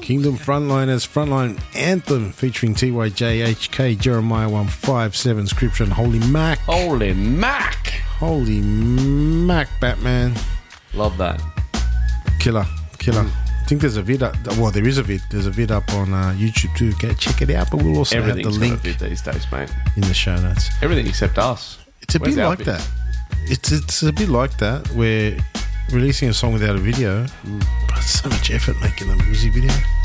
Kingdom Frontliners Frontline Anthem featuring TYJ, HK, Jeremiah 157, Scripture, and Holy Mac. Holy Mac! Holy Mac, Batman. Love that. Killer. I think there's a vid up. Well, there is a vid. There's a vid up on YouTube too. Go check it out. But we'll also have the link got a vid these days, mate. in the show notes. Everything except us. It's a bit like that. It's a bit like that. We're releasing a song without a video, but it's so much effort making the music video.